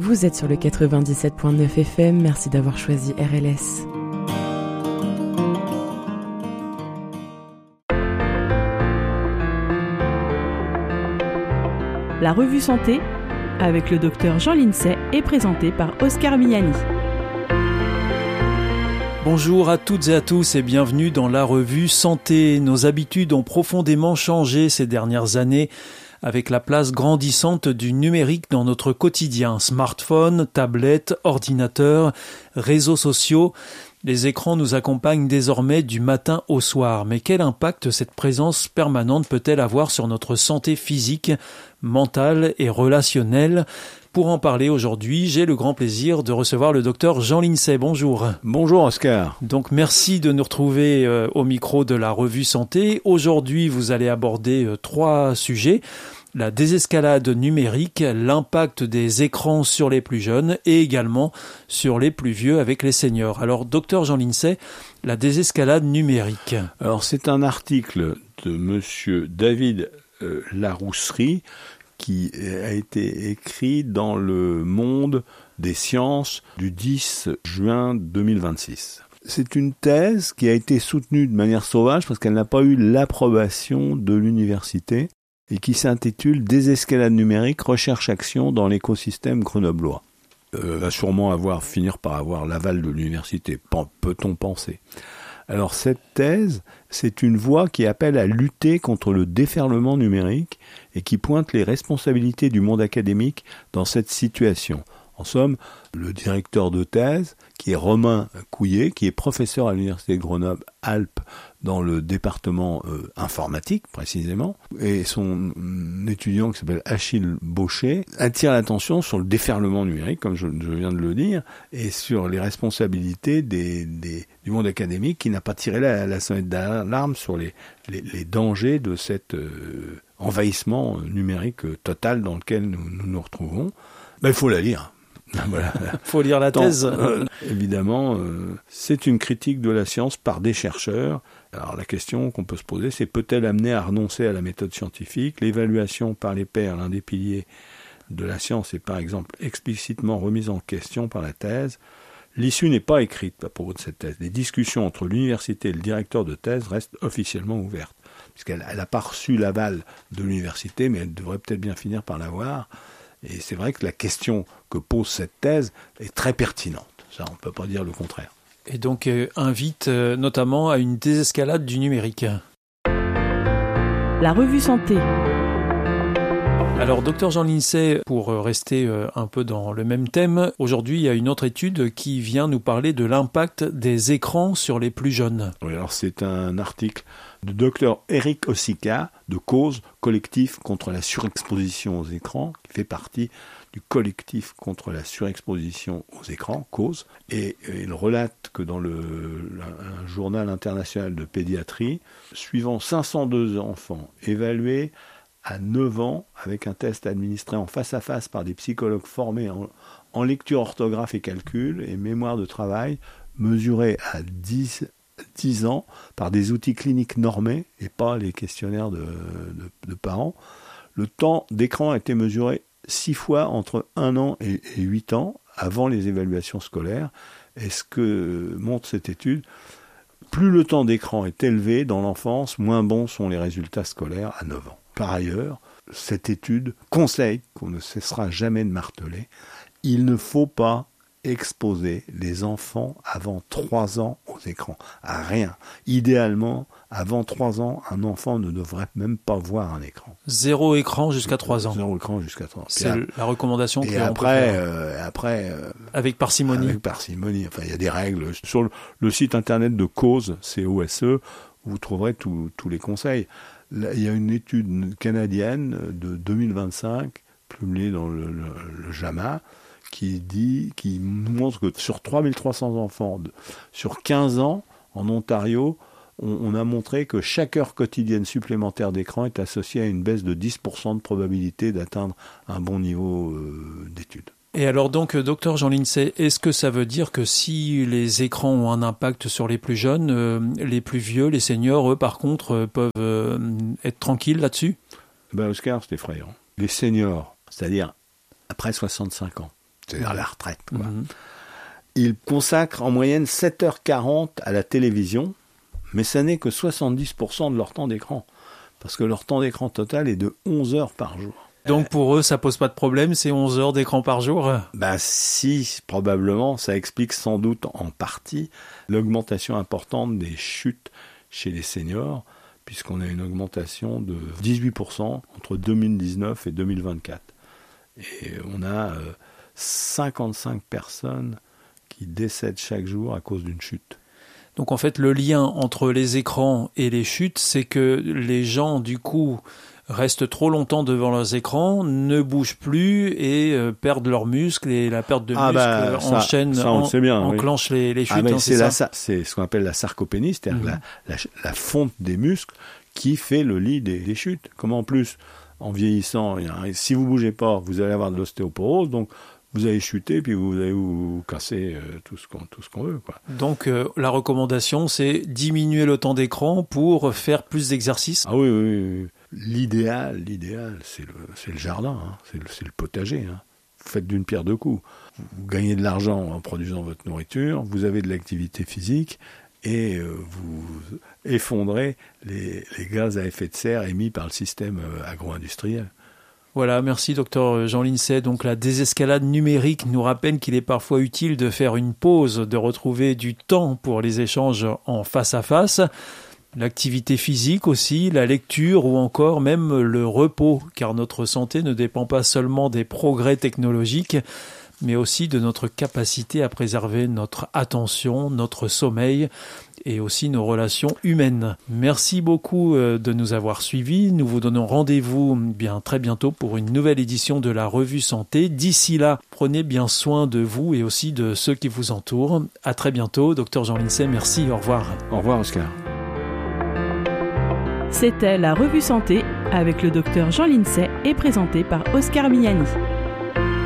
Vous êtes sur le 97.9 FM, merci d'avoir choisi RLS. La revue Santé, avec le docteur Jean Lincey, est présentée par Oscar Miani. Bonjour à toutes et à tous et bienvenue dans la revue Santé. Nos habitudes ont profondément changé ces dernières années avec la place grandissante du numérique dans notre quotidien. Smartphone, tablette, ordinateur, réseaux sociaux. Les écrans nous accompagnent désormais du matin au soir. Mais quel impact cette présence permanente peut-elle avoir sur notre santé physique, mentale et relationnelle ? Pour en parler aujourd'hui, j'ai le grand plaisir de recevoir le docteur Jean Lincey. Bonjour. Bonjour Oscar. Donc merci de nous retrouver au micro de la revue Santé. Aujourd'hui, vous allez aborder 3 sujets. La désescalade numérique, l'impact des écrans sur les plus jeunes et également sur les plus vieux avec les seniors. Alors, docteur Jean Lincey, la désescalade numérique. Alors, c'est un article de monsieur David Larousserie qui a été écrit dans le Monde des sciences du 10 juin 2026. C'est une thèse qui a été soutenue de manière sauvage parce qu'elle n'a pas eu l'approbation de l'université et qui s'intitule « Désescalade numérique, recherche-action dans l'écosystème grenoblois ». Va sûrement finir par avoir l'aval de l'université, peut-on penser. Alors cette thèse, c'est une voie qui appelle à lutter contre le déferlement numérique et qui pointe les responsabilités du monde académique dans cette situation. En somme, le directeur de thèse, qui est Romain Couillet, qui est professeur à l'université de Grenoble-Alpes dans le département informatique précisément, et son étudiant qui s'appelle Achille Baucher, attire l'attention sur le déferlement numérique, comme je viens de le dire, et sur les responsabilités du monde académique qui n'a pas tiré la sonnette d'alarme sur les dangers de cet envahissement numérique total dans lequel nous nous retrouvons. Il faut la lire. Voilà. Faut lire la thèse. Évidemment, c'est une critique de la science par des chercheurs. Alors la question qu'on peut se poser, c'est peut-elle amener à renoncer à la méthode scientifique ? L'évaluation par les pairs, l'un des piliers de la science, est par exemple explicitement remise en question par la thèse. L'issue n'est pas écrite à propos de cette thèse. Les discussions entre l'université et le directeur de thèse restent officiellement ouvertes, puisqu'elle n'a pas reçu l'aval de l'université, mais elle devrait peut-être bien finir par l'avoir. Et c'est vrai que la question que pose cette thèse est très pertinente. Ça, on ne peut pas dire le contraire. Et donc, invite notamment à une désescalade du numérique. La revue Santé. Alors, docteur Jean Lincey, pour rester un peu dans le même thème, aujourd'hui, il y a une autre étude qui vient nous parler de l'impact des écrans sur les plus jeunes. Oui, alors c'est un article de Dr Eric Ossica de Cause, collectif contre la surexposition aux écrans, qui fait partie du collectif contre la surexposition aux écrans, Cause, et il relate que dans un journal international de pédiatrie, suivant 502 enfants évalués à 9 ans, avec un test administré en face à face par des psychologues formés en lecture, orthographe et calcul et mémoire de travail, mesurés à 10 ans par des outils cliniques normés et pas les questionnaires de parents. Le temps d'écran a été mesuré 6 fois entre 1 an et 8 ans avant les évaluations scolaires. Et ce que montre cette étude, plus le temps d'écran est élevé dans l'enfance, moins bons sont les résultats scolaires à 9 ans. Par ailleurs, cette étude conseille, qu'on ne cessera jamais de marteler, il ne faut pas exposer les enfants avant 3 ans aux écrans, à rien. Idéalement, avant 3 ans, un enfant ne devrait même pas voir un écran. 0 écran jusqu'à 3 ans. 0 écran jusqu'à 3 ans. C'est la recommandation que l'on peut faire. Avec parcimonie. Avec parcimonie. Enfin, il y a des règles. Sur le site internet de Cause, COSE, vous trouverez tous les conseils. Là, il y a une étude canadienne de 2025, publiée dans le JAMA, qui montre que sur 3300 enfants, sur 15 ans, en Ontario, on a montré que chaque heure quotidienne supplémentaire d'écran est associée à une baisse de 10% de probabilité d'atteindre un bon niveau d'études. Et alors donc, docteur Jean Lincey, est-ce que ça veut dire que si les écrans ont un impact sur les plus jeunes, les plus vieux, les seniors, eux, par contre, peuvent être tranquilles là-dessus ? Oscar, c'est effrayant. Les seniors, c'est-à-dire après 65 ans, c'est-à-dire la retraite, quoi. Ils consacrent en moyenne 7h40 à la télévision, mais ça n'est que 70% de leur temps d'écran, parce que leur temps d'écran total est de 11 heures par jour. Donc pour eux, ça pose pas de problème, c'est 11 heures d'écran par jour? Si, probablement, ça explique sans doute en partie l'augmentation importante des chutes chez les seniors, puisqu'on a une augmentation de 18% entre 2019 et 2024. Et on a 55 personnes qui décèdent chaque jour à cause d'une chute. Donc en fait, le lien entre les écrans et les chutes, c'est que les gens, du coup, restent trop longtemps devant leurs écrans, ne bougent plus et perdent leurs muscles, et la perte de muscles enclenche les chutes. C'est ce qu'on appelle la sarcopénie, c'est-à-dire la fonte des muscles qui fait le lit des chutes. Comme en plus, en vieillissant, si vous ne bougez pas, vous allez avoir de l'ostéoporose, donc vous allez chuter, puis vous allez vous casser tout ce qu'on veut, quoi. Donc la recommandation, c'est diminuer le temps d'écran pour faire plus d'exercices. Ah oui. L'idéal, c'est le jardin, c'est le potager. Vous faites d'une pierre deux coups. Vous gagnez de l'argent en produisant votre nourriture, vous avez de l'activité physique, et vous effondrez les gaz à effet de serre émis par le système agro-industriel. Voilà, merci Dr Jean Lincey. Donc la désescalade numérique nous rappelle qu'il est parfois utile de faire une pause, de retrouver du temps pour les échanges en face à face. L'activité physique aussi, la lecture ou encore même le repos, car notre santé ne dépend pas seulement des progrès technologiques, mais aussi de notre capacité à préserver notre attention, notre sommeil et aussi nos relations humaines. Merci beaucoup de nous avoir suivis. Nous vous donnons rendez-vous très bientôt pour une nouvelle édition de la Revue Santé. D'ici là, prenez bien soin de vous et aussi de ceux qui vous entourent. À très bientôt. Dr Jean Lincey, merci. Au revoir. Au revoir, Oscar. C'était la Revue Santé avec le docteur Jean Lincey et présenté par Oscar Miani.